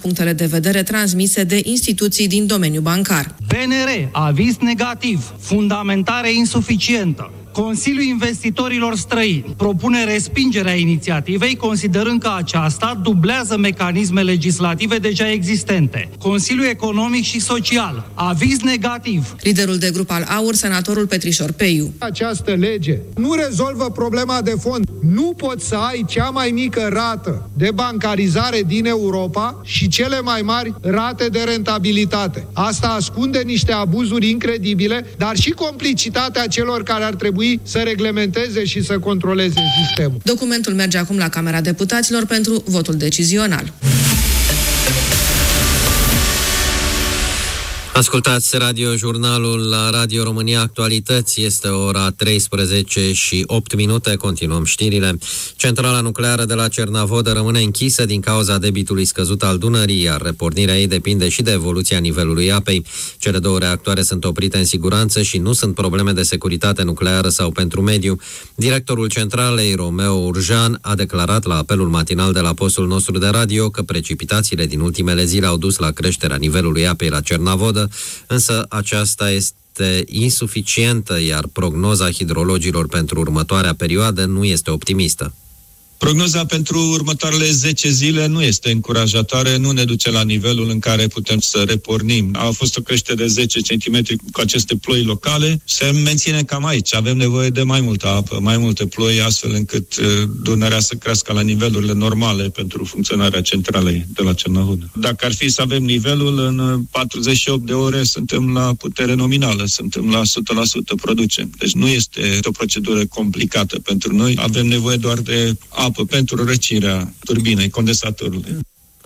punctele de vedere transmise de instituții din domeniul bancar. BNR, aviz negativ, fundamentare insuficientă. Consiliul Investitorilor Străini propune respingerea inițiativei, considerând că aceasta dublează mecanisme legislative deja existente. Consiliul Economic și Social, aviz negativ. Liderul de grup al AUR, senatorul Petrișor Peiu. Această lege nu rezolvă problema de fond. Nu poți să ai cea mai mică rată de bancarizare din Europa și cele mai mari rate de rentabilitate. Asta ascunde niște abuzuri incredibile, dar și complicitatea celor care ar trebui să reglementeze și să controleze sistemul. Documentul merge acum la Camera Deputaților pentru votul decizional. Ascultați Radio-Jurnalul la Radio România Actualități. Este ora 13 și 8 minute. Continuăm știrile. Centrala nucleară de la Cernavodă rămâne închisă din cauza debitului scăzut al Dunării, iar repornirea ei depinde și de evoluția nivelului apei. Cele două reactoare sunt oprite în siguranță și nu sunt probleme de securitate nucleară sau pentru mediu. Directorul centralei, Romeo Urjan, a declarat la apelul matinal de la postul nostru de radio că precipitațiile din ultimele zile au dus la creșterea nivelului apei la Cernavodă, însă aceasta este insuficientă, iar prognoza hidrologilor pentru următoarea perioadă nu este optimistă. Prognoza pentru următoarele 10 zile nu este încurajatoare, nu ne duce la nivelul în care putem să repornim. A fost o creștere de 10 cm cu aceste ploi locale, se menține cam aici. Avem nevoie de mai multă apă, mai multe ploi, astfel încât Dunărea să crească la nivelurile normale pentru funcționarea centralei de la Cernavodă. Dacă ar fi să avem nivelul, în 48 de ore suntem la putere nominală, suntem la 100% producem. Deci nu este o procedură complicată pentru noi, avem nevoie doar de apă pentru răcirea turbinei, condensatorului.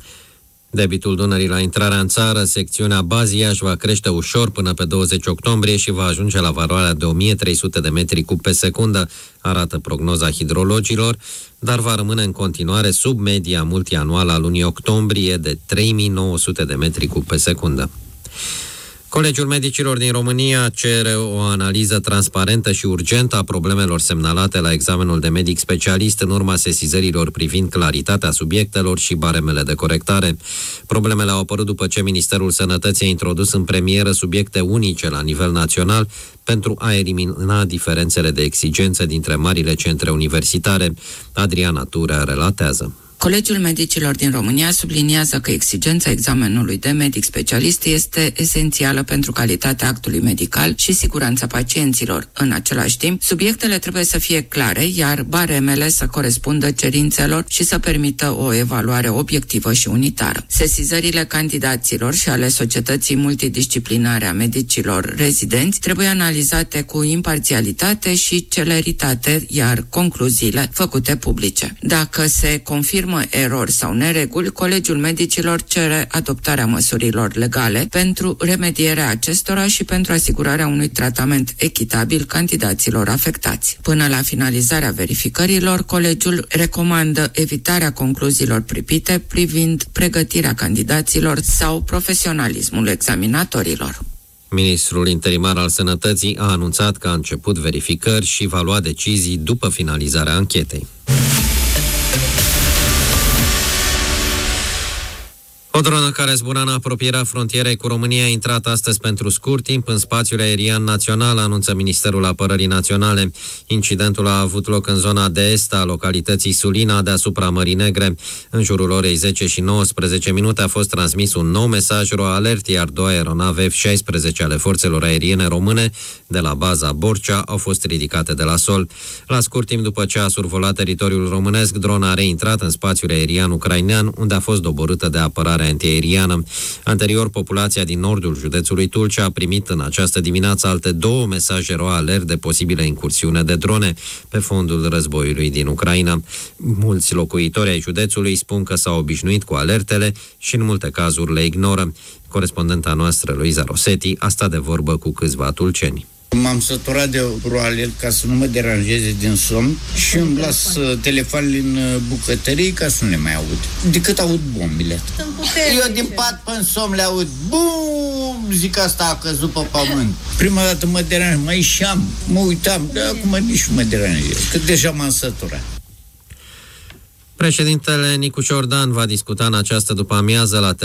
Debitul Dunării la intrarea în țară, secțiunea Baziaș, va crește ușor până pe 20 octombrie și va ajunge la valoarea de 1300 de metri cub pe secundă, arată prognoza hidrologilor, dar va rămâne în continuare sub media multianuală a lunii octombrie de 3900 de metri cub pe secundă. Colegiul Medicilor din România cere o analiză transparentă și urgentă a problemelor semnalate la examenul de medic specialist în urma sesizărilor privind claritatea subiectelor și baremele de corectare. Problemele au apărut după ce Ministerul Sănătății a introdus în premieră subiecte unice la nivel național pentru a elimina diferențele de exigență dintre marile centre universitare. Adriana Turea relatează. Colegiul Medicilor din România subliniază că exigența examenului de medic specialist este esențială pentru calitatea actului medical și siguranța pacienților. În același timp, subiectele trebuie să fie clare, iar baremele să corespundă cerințelor și să permită o evaluare obiectivă și unitară. Sesizările candidaților și ale societății multidisciplinare a medicilor rezidenți trebuie analizate cu imparțialitate și celeritate, iar concluziile făcute publice. Dacă se confirmă erori sau nereguli, Colegiul Medicilor cere adoptarea măsurilor legale pentru remedierea acestora și pentru asigurarea unui tratament echitabil candidaților afectați. Până la finalizarea verificărilor, Colegiul recomandă evitarea concluziilor pripite privind pregătirea candidaților sau profesionalismul examinatorilor. Ministrul interimar al Sănătății a anunțat că a început verificări și va lua decizii după finalizarea anchetei. O dronă care zbura în apropierea frontierei cu România a intrat astăzi pentru scurt timp în spațiul aerian național, anunță Ministerul Apărării Naționale. Incidentul a avut loc în zona de est a localității Sulina, deasupra Mării Negre. În jurul orei 10 și 19 minute a fost transmis un nou mesaj RoAlert, iar două aeronave F-16 ale forțelor aeriene române de la baza Borcea au fost ridicate de la sol. La scurt timp după ce a survolat teritoriul românesc, drona a reintrat în spațiul aerian ucrainean, unde a fost doborâtă de apărare antiaeriană. Anterior, populația din nordul județului Tulcea a primit în această dimineață alte două mesaje RoAlert de posibile incursiune de drone pe fondul războiului din Ucraina. Mulți locuitori ai județului spun că s-au obișnuit cu alertele și în multe cazuri le ignoră. Corespondenta noastră, Luiza Rosetti, a stat de vorbă cu câțiva tulceni. M-am săturat de RoAlert ca să nu mă deranjeze din somn și îmi las telefoanele în bucătărie ca să nu le mai aud. Decât aud bombile. Eu din pat până somn le aud. Bum! Zic, asta a căzut pe pământ. Prima dată mă deranj, mă ieșeam, mă uitam, dar acum nici nu mă deranjez, că deja m-am săturat. Președintele Nicu Ciordan va discuta în această după-amiază la